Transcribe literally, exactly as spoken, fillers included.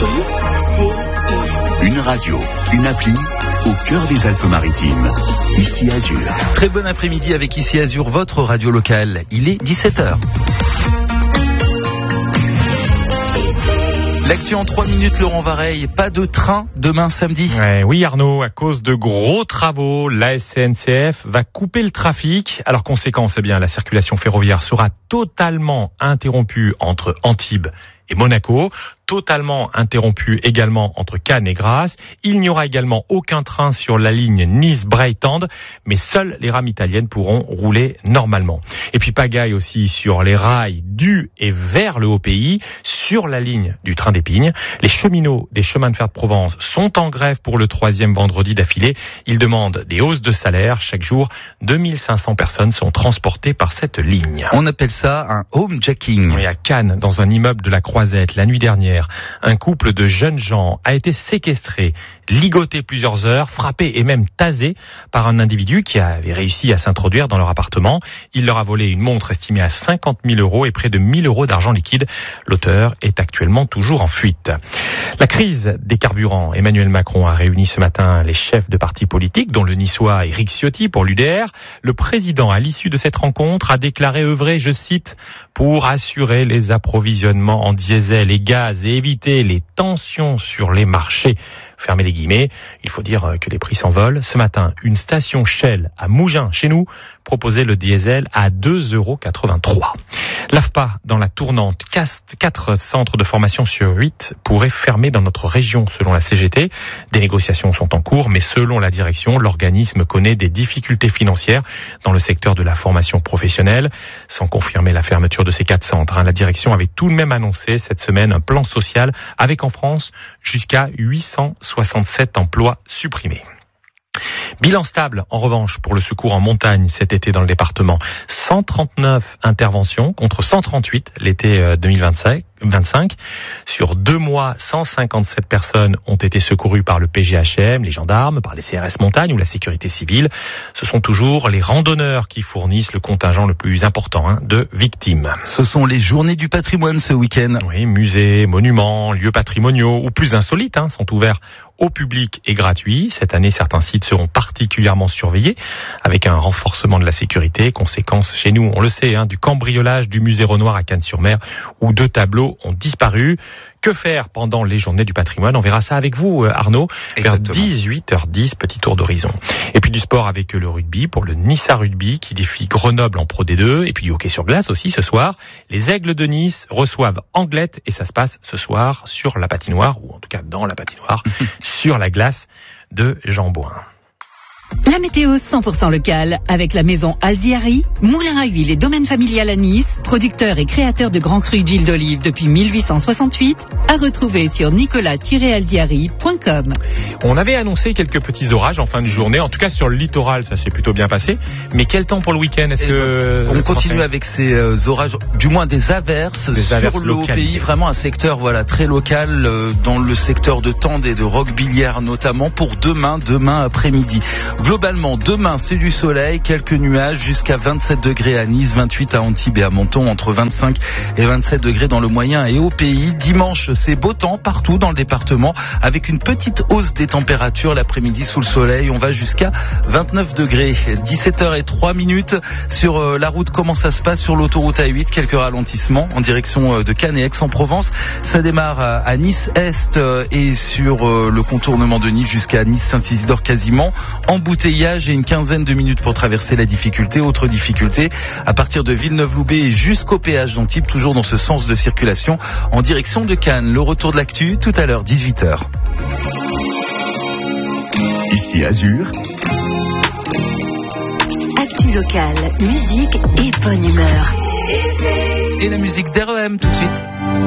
C I. Une radio, une appli, au cœur des Alpes-Maritimes. Ici Azur. Très bon après-midi avec Ici Azur, votre radio locale. Il est dix-sept heures. L'actu en trois minutes, Laurent Vareille. Pas de train demain samedi. Ouais, oui Arnaud, à cause de gros travaux, la S N C F va couper le trafic. Alors conséquence, eh bien, la circulation ferroviaire sera totalement interrompue entre Antibes et Monaco, totalement interrompu également entre Cannes et Grasse. Il n'y aura également aucun train sur la ligne Nice-Breytande, mais seules les rames italiennes pourront rouler normalement. Et puis pagaille aussi sur les rails du et vers le Haut-Pays, sur la ligne du train d'Épingle. Les cheminots des chemins de fer de Provence sont en grève pour le troisième vendredi d'affilée. Ils demandent des hausses de salaire. Chaque jour, deux mille cinq cents personnes sont transportées par cette ligne. On appelle ça un homejacking. Oui, à Cannes, dans un immeuble de la Croisette, la nuit dernière, un couple de jeunes gens a été séquestré, ligoté plusieurs heures, frappé et même tasé par un individu qui avait réussi à s'introduire dans leur appartement. Il leur a volé une montre estimée à cinquante mille euros et près de mille euros d'argent liquide. L'auteur est actuellement toujours en fuite. La crise des carburants. Emmanuel Macron a réuni ce matin les chefs de partis politiques, dont le niçois Éric Ciotti pour l'U D R. Le président, à l'issue de cette rencontre, a déclaré œuvrer, je cite, pour assurer les approvisionnements en diesel et gaz et éviter les tensions sur les marchés. Fermez les guillemets, il faut dire que les prix s'envolent. Ce matin, une station Shell à Mougins, chez nous, proposait le diesel à deux euros quatre-vingt-trois. L'A F P A, dans la tournante, quatre centres de formation sur huit pourraient fermer dans notre région, selon la C G T. Des négociations sont en cours, mais selon la direction, l'organisme connaît des difficultés financières dans le secteur de la formation professionnelle. Sans confirmer la fermeture de ces quatre centres, la direction avait tout de même annoncé cette semaine un plan social avec en France jusqu'à huit cent soixante-sept emplois supprimés. Bilan stable, en revanche, pour le secours en montagne cet été dans le département. cent trente-neuf interventions contre cent trente-huit l'été deux mille vingt-cinq. Sur deux mois, cent cinquante-sept personnes ont été secourues par le P G H M, les gendarmes, par les C R S Montagne ou la sécurité civile. Ce sont toujours les randonneurs qui fournissent le contingent le plus important hein, de victimes. Ce sont les journées du patrimoine ce week-end. Oui, musées, monuments, lieux patrimoniaux ou plus insolites hein, sont ouverts au public et gratuits. Cette année, certains sites seront particulièrement surveillés avec un renforcement de la sécurité. Conséquence chez nous, on le sait, hein, du cambriolage du musée Renoir à Cannes-sur-Mer où deux tableaux ont disparu. Que faire pendant les journées du patrimoine? On verra ça avec vous, Arnaud, vers dix-huit heures dix, petit tour d'horizon. Et puis du sport avec le rugby, pour le Nice Rugby qui défie Grenoble en Pro D deux. Et puis du hockey sur glace aussi ce soir. Les Aigles de Nice reçoivent Anglet et ça se passe ce soir sur la patinoire, ou en tout cas dans la patinoire, sur la glace de Jean Bouin. La météo cent pour cent locale avec la maison Alziari, moulin à huile et domaine familial à Nice, producteur et créateur de grands crus d'huile d'olive depuis mille huit cent soixante-huit, à retrouver sur nicolas tiret alziari point com. On avait annoncé quelques petits orages en fin de journée, en tout cas sur le littoral, ça s'est plutôt bien passé. Mais quel temps pour le week-end? Est-ce que on continue avec ces euh, orages, du moins des averses des sur averses le Haut-Pays, vraiment un secteur voilà très local euh, dans le secteur de Tende et de Roquebillière notamment pour demain, demain après-midi. Globalement, demain, c'est du soleil, quelques nuages jusqu'à vingt-sept degrés à Nice, vingt-huit à Antibes et à Menton, entre vingt-cinq et vingt-sept degrés dans le moyen et au pays. Dimanche, c'est beau temps partout dans le département avec une petite hausse des températures l'après-midi sous le soleil. On va jusqu'à vingt-neuf degrés. dix-sept heures zéro trois minutes sur la route. Comment ça se passe sur l'autoroute A huit? Quelques ralentissements en direction de Cannes et Aix-en-Provence. Ça démarre à Nice-Est et sur le contournement de Nice jusqu'à Nice-Saint-Isidore quasiment. Embouteillage et une quinzaine de minutes pour traverser la difficulté. Autre difficulté, à partir de Villeneuve-Loubet jusqu'au péage d'Antibes, toujours dans ce sens de circulation, en direction de Cannes. Le retour de l'actu, tout à l'heure, dix-huit heures. Ici Azur. Actu locale, musique et bonne humeur. Et la musique d'R E M tout de suite.